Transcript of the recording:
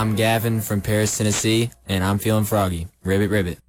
I'm Gavin from Paris, Tennessee, and I'm feeling froggy. Ribbit, ribbit.